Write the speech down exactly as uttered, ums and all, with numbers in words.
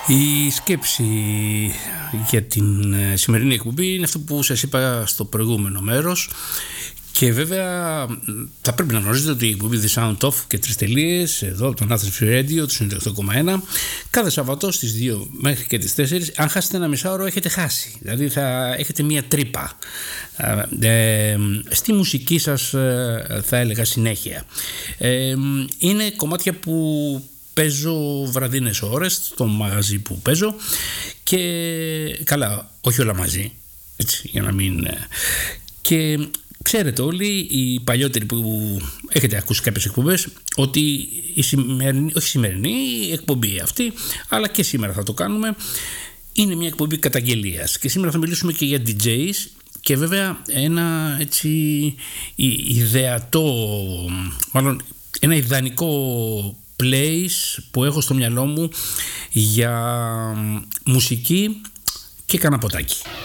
Η σκέψη για την σημερινή εκπομπή είναι αυτό που σας είπα στο προηγούμενο μέρος. Και βέβαια θα πρέπει να γνωρίζετε ότι η εκπομπή The Sound Off και τρεις τελείες εδώ από τον Athens Free Radio του ενενήντα οκτώ κόμμα ένα κάθε Σαββατό στις δύο μέχρι και τις τέσσερις. Αν χάσετε ένα μισάωρο έχετε χάσει, δηλαδή θα έχετε μία τρύπα ε, στη μουσική σας, ε, θα έλεγα συνέχεια. ε, είναι κομμάτια που παίζω βραδινές ώρες στο μαγαζί που παίζω και καλά, όχι όλα μαζί, έτσι, για να μην... Και ξέρετε όλοι οι παλιότεροι που έχετε ακούσει κάποιες εκπομπές ότι η σημερινή, όχι η σημερινή η εκπομπή αυτή, αλλά και σήμερα θα το κάνουμε, είναι μια εκπομπή καταγγελίας και σήμερα θα μιλήσουμε και για ντι τζέις και βέβαια ένα έτσι ιδεατό, μάλλον ένα ιδανικό place που έχω στο μυαλό μου για μουσική και κανένα ποτάκι.